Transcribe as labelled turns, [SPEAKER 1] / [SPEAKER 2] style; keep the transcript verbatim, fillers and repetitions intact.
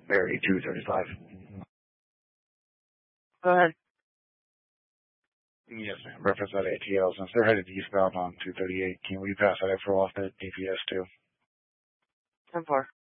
[SPEAKER 1] Barry two thirty-five.
[SPEAKER 2] Go ahead.
[SPEAKER 1] Yes, ma'am. Reference that A T L. Since they're headed eastbound on two thirty-eight, can we pass that info off to D P S too?
[SPEAKER 2] ten four.